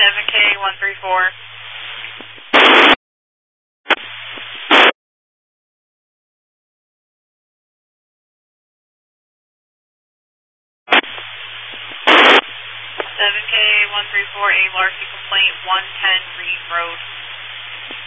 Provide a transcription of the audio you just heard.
7K134. 7K134, a Larcy complaint, 110 Reed Road.